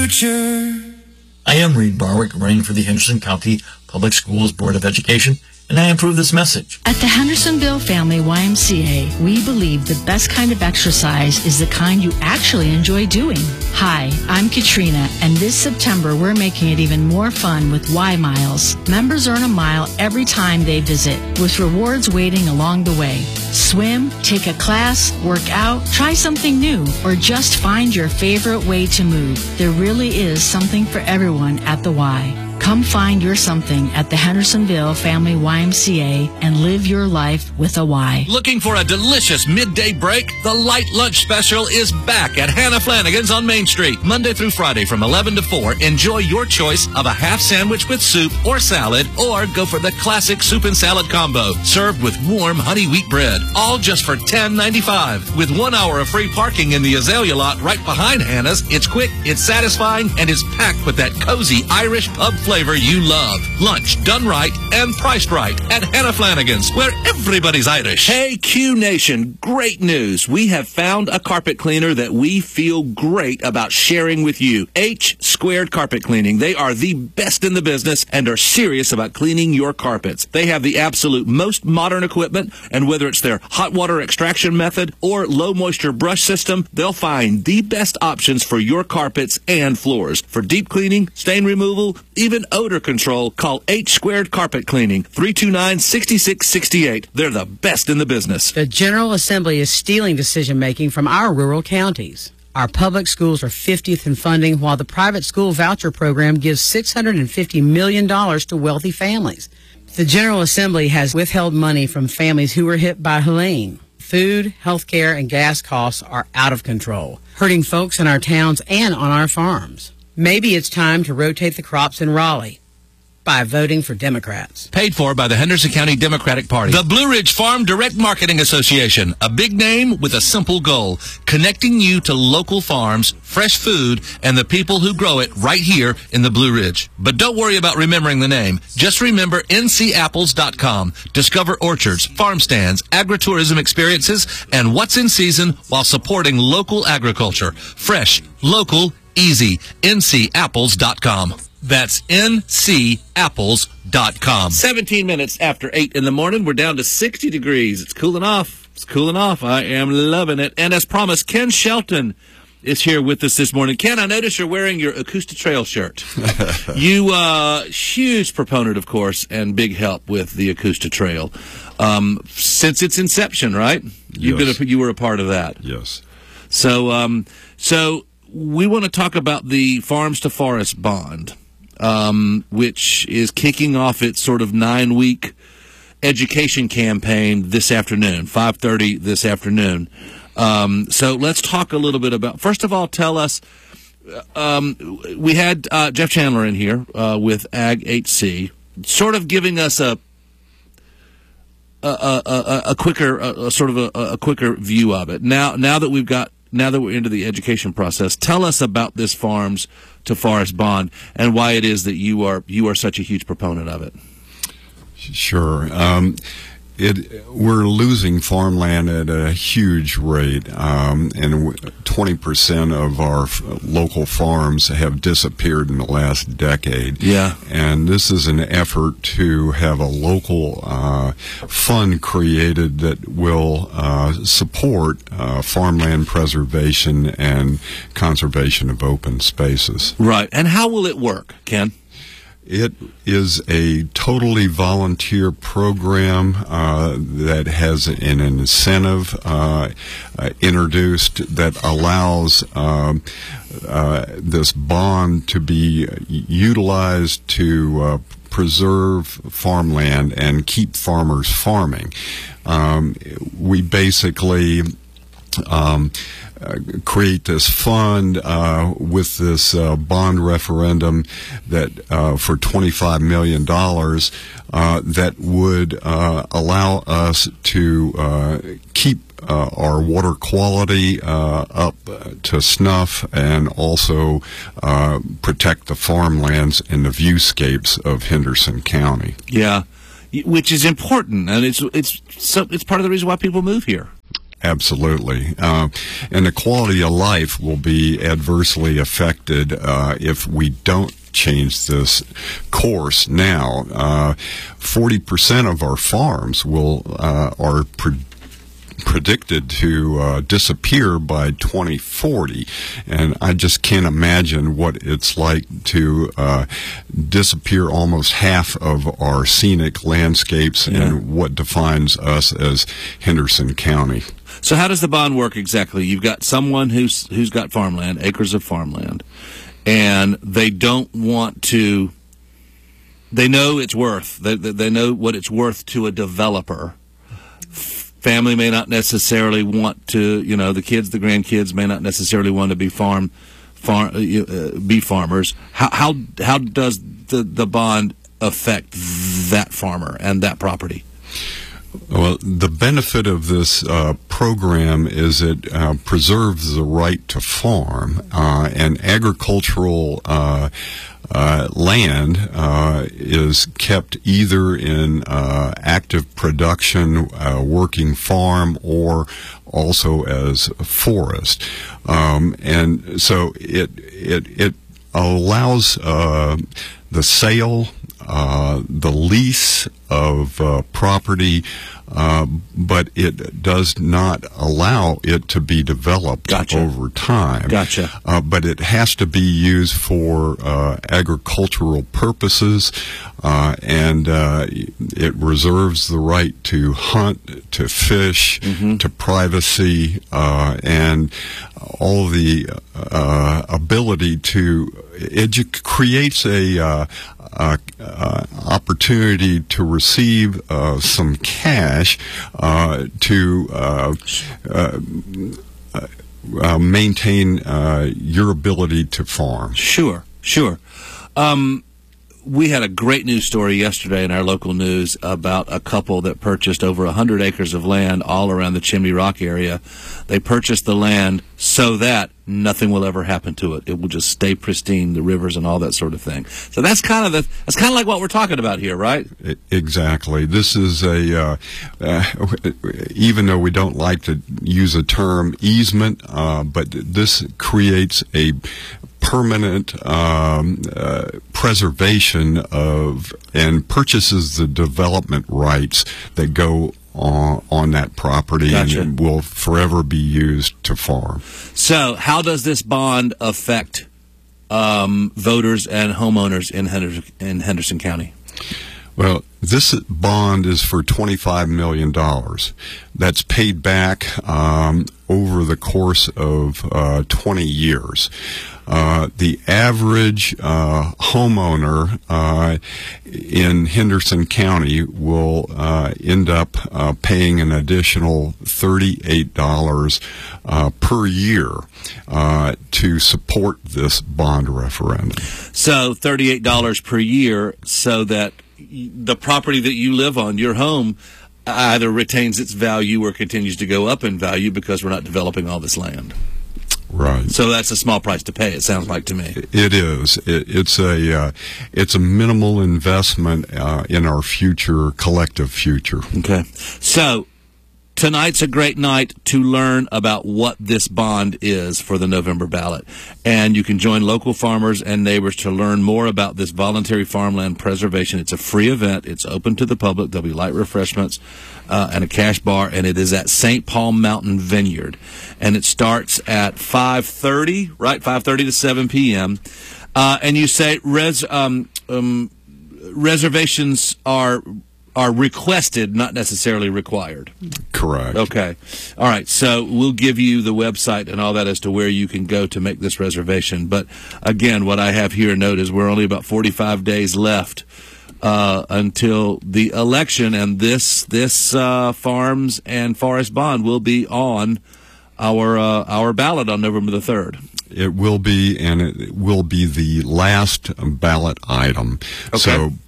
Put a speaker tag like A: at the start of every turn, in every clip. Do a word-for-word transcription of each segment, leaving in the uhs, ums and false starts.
A: Future. I am Reed Barwick, running for the Henderson County Public Schools Board of Education, and I approve this message.
B: At the Hendersonville Family Y M C A, we believe the best kind of exercise is the kind you actually enjoy doing. Hi, I'm Katrina, and this September we're making it even more fun with Y Miles. Members earn a mile every time they visit, with rewards waiting along the way. Swim, take a class, work out, try something new, or just find your favorite way to move. There really is something for everyone at the Y. Come find your something at the Hendersonville Family Y M C A and live your life with a Y.
C: Looking for a delicious midday break? The Light Lunch Special is back at Hannah Flanagan's on Main Street. Monday through Friday from eleven to four. Enjoy your choice of a half sandwich with soup or salad, or go for the classic soup and salad combo, served with warm honey wheat bread. All just for ten ninety-five. With one hour of free parking in the Azalea lot right behind Hannah's, it's quick, it's satisfying, and it's packed with that cozy Irish pub flavor you love. Lunch done right and priced right at Hannah Flanagan's, where everybody's Irish. Hey, Q Nation, great news. We have found a carpet cleaner that we feel great about sharing with you. H Squared Carpet Cleaning. They are the best in the business and are serious about cleaning your carpets. They have the absolute most modern equipment, and whether it's their hot water extraction method or low moisture brush system, they'll find the best options for your carpets and floors. For deep cleaning, stain removal, even odor control, call H Squared Carpet Cleaning, three two nine, six six six eight. They're the best in the business.
D: The General Assembly is stealing decision-making from our rural counties. Our public schools are fiftieth in funding, while the private school voucher program gives six hundred fifty million dollars to wealthy families. The General Assembly has withheld money from families who were hit by Helene. Food, health care, and gas costs are out of control, hurting folks in our towns and on our farms. Maybe it's time to rotate the crops in Raleigh by voting for Democrats.
C: Paid for by the Henderson County Democratic Party. The Blue Ridge Farm Direct Marketing Association, a big name with a simple goal, connecting you to local farms, fresh food, and the people who grow it right here in the Blue Ridge. But don't worry about remembering the name. Just remember N C apples dot com. Discover orchards, farm stands, agritourism experiences, and what's in season while supporting local agriculture. Fresh, local, easy. N C apples dot com. That's N C apples dot com. seventeen minutes after eight in the morning. We're down to sixty degrees. It's cooling off. It's cooling off. I am loving it. And as promised, Ken Shelton is here with us this morning. Ken, I notice you're wearing your Acosta Trail shirt. You, uh, huge proponent, of course, and big help with the Acosta Trail. Um, since its inception, right? You've
E: Yes.
C: been a, you were a part of that.
E: Yes.
C: So, um, so we want to talk about the Farms to Forest Bond. Um, which is kicking off its sort of nine-week education campaign this afternoon, five thirty this afternoon. Um, so let's talk a little bit about, first of all, tell us, um, we had uh, Jeff Chandler in here uh, with Ag H C, sort of giving us a a, a, a, a quicker, a, a sort of a, a quicker view of it. Now, now that we've got, now that we're into the education process, tell us about this Farms to Forest Bond and why it is that you are you are such a huge proponent of it.
E: Sure. Um, it we're losing farmland at a huge rate, um, and twenty percent of our f- local farms have disappeared in the last decade.
C: Yeah.
E: And this is an effort to have a local uh, fund created that will uh, support uh, farmland preservation and conservation of open spaces.
C: Right. And how will it work, Ken?
E: It is a totally volunteer program uh, that has an incentive uh, uh, introduced that allows um, uh, this bond to be utilized to uh, preserve farmland and keep farmers farming. Um, we basically um, Uh, create this fund uh, with this uh, bond referendum that uh, for twenty-five million dollars uh, that would uh, allow us to uh, keep uh, our water quality uh, up to snuff and also uh, protect the farmlands and the viewscapes of Henderson County.
C: Yeah, which is important, and it's it's so, it's part of the reason why people move here.
E: Absolutely. Uh, and the quality of life will be adversely affected uh, if we don't change this course now. Uh, forty percent of our farms will uh, are pre- predicted to uh, disappear by twenty forty, and I just can't imagine what it's like to uh, disappear almost half of our scenic landscapes yeah. and what defines us as Henderson County.
C: So how does the bond work exactly? You've got someone who's who's got farmland, acres of farmland, and they don't want to, they know it's worth, they, they know what it's worth to a developer. Family may not necessarily want to, you know, the kids, the grandkids may not necessarily want to be farm, farm, uh, be farmers. How how how does the the bond affect that farmer and that property?
E: Well, the benefit of this uh, program is it uh, preserves the right to farm, uh, and agricultural uh, uh, land uh, is kept either in uh, active production, uh, working farm, or also as a forest. Um, and so it it it allows uh, the sale, uh, the lease of uh, property, uh, but it does not allow it to be developed
C: Gotcha.
E: over time.
C: Gotcha.
E: Uh, but it has to be used for uh, agricultural purposes, uh, and uh, it reserves the right to hunt, to fish,
C: mm-hmm.
E: to privacy, uh, and all the uh, ability to. It creates a uh, uh, uh, opportunity to receive uh, some cash uh, to uh, uh, uh, maintain uh, your ability to farm.
C: Sure, sure. Um, we had a great news story yesterday in our local news about a couple that purchased over one hundred acres of land all around the Chimney Rock area. They purchased the land so that nothing will ever happen to it. It will just stay pristine, the rivers and all that sort of thing. So that's kind of the that's kind of like what we're talking about here, right?
E: Exactly. This is a uh, uh, even though we don't like to use a term easement, uh, but this creates a permanent um, uh, preservation of and purchases the development rights that go on, on that property.
C: Gotcha.
E: And will forever be used to farm.
C: So how does this bond affect um, voters and homeowners in Henderson, in Henderson County?
E: Well, this bond is for twenty-five million dollars. That's paid back um, over the course of uh, twenty years. Uh, the average uh, homeowner uh, in Henderson County will uh, end up uh, paying an additional thirty-eight dollars uh, per year uh, to support this bond referendum.
C: So thirty-eight dollars per year, so that the property that you live on, your home, either retains its value or continues to go up in value because we're not developing all this land.
E: Right.
C: So that's a small price to pay, it sounds like to me.
E: It is. It, it's a uh, it's a minimal investment uh, in our future, collective future.
C: Okay. So tonight's a great night to learn about what this bond is for the November ballot. And you can join local farmers and neighbors to learn more about this voluntary farmland preservation. It's a free event. It's open to the public. There'll be light refreshments uh, and a cash bar, and it is at Saint Paul Mountain Vineyard. And it starts at five thirty, right, five thirty to seven p.m. Uh, and you say res, um, um, reservations are... are requested, not necessarily required.
E: Correct.
C: Okay. All right. So we'll give you the website and all that as to where you can go to make this reservation. But again, what I have here note is we're only about forty-five days left uh, until the election, and this this uh, Farms and Forest Bond will be on our uh, our ballot on November the third.
E: It will be, and it will be the last ballot item.
C: Okay.
E: So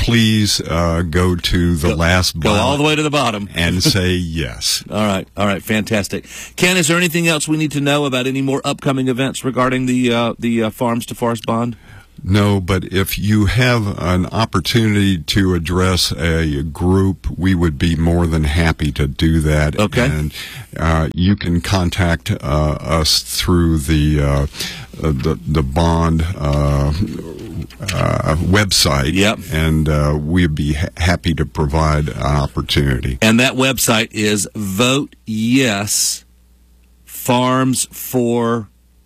E: please uh, go to the
C: go,
E: last
C: Go
E: ballot
C: all the way to the bottom.
E: and say yes.
C: All right. All right. Fantastic. Ken, is there anything else we need to know about any more upcoming events regarding the uh, the uh, Farms to Forest Bond?
E: No, but if you have an opportunity to address a group, we would be more than happy to do that.
C: Okay.
E: And uh, you can contact uh, us through the uh, the, the bond uh, uh, website.
C: Yep.
E: And uh, we'd be ha- happy to provide an opportunity.
C: And that website is Vote Yes Farms for.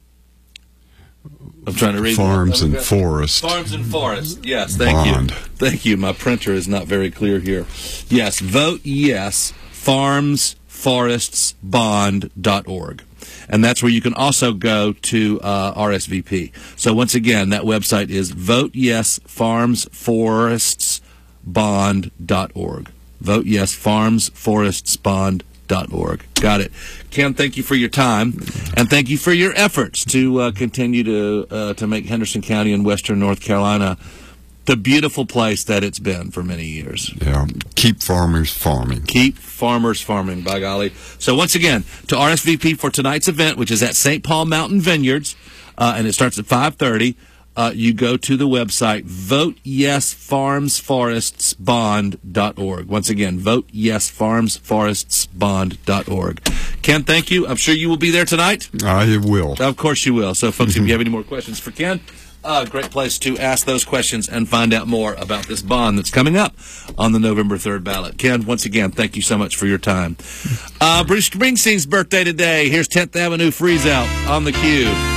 C: I'm trying to read
E: Farms
C: that.
E: and Forests.
C: Farms and Forests. Yes, thank
E: Bond.
C: you. Thank you. My printer is not very clear here. Yes, vote yes, farms forests bond dot org. And that's where you can also go to uh, R S V P. So once again, that website is vote yes, farms forests bond dot org. Vote yes, farms forests bond dot org. Got it. Ken, thank you for your time, and thank you for your efforts to uh, continue to uh, to make Henderson County in western North Carolina the beautiful place that it's been for many years.
E: Yeah, keep farmers farming.
C: Keep farmers farming, by golly. So once again, to R S V P for tonight's event, which is at Saint Paul Mountain Vineyards, uh, and it starts at five thirty, uh, you go to the website vote yes farms forests bond dot org. Once again, vote yes farms forests bond dot org. Ken, thank you. I'm sure you will be there tonight.
E: I will.
C: Of course you will. So, folks, if you have any more questions for Ken, a uh, great place to ask those questions and find out more about this bond that's coming up on the November third ballot. Ken, once again, thank you so much for your time. Uh, Bruce Springsteen's birthday today. Here's tenth Avenue Freeze Out on the cue.